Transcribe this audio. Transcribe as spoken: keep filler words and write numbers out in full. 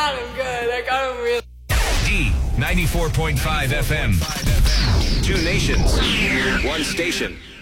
got him good. I got him really. D ninety-four point five F M. Two nations, one station.